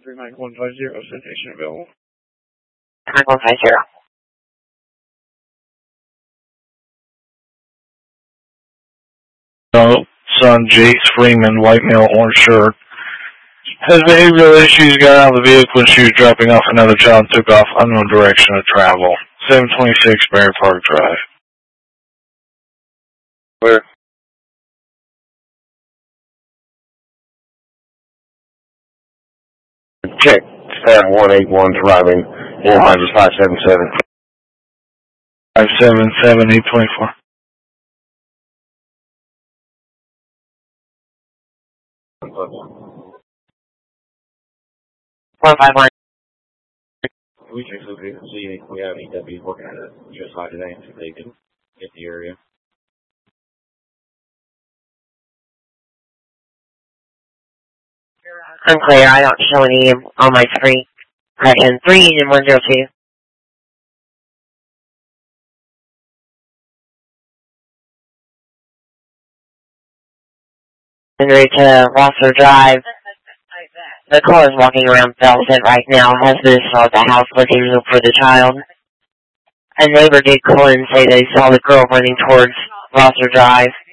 39150, citation available. 9150. Son Jace Freeman, white male, orange shirt, has behavioral issues, got out of the vehicle when she was dropping off another child and took off unknown direction of travel. 726 Bear Park Drive. Where? Check. 181 driving. Address 577. 577 824. One five one. We check so we can see if we have any deputies working at the US side today, if they can get the area. Unclear, I don't show any on my screen. Correction, 3 Union 102. En route to Rosser Drive. The car is walking around Fellsett right now. Has been at the house looking for the child. A neighbor did call and say they saw the girl running towards Rosser Drive.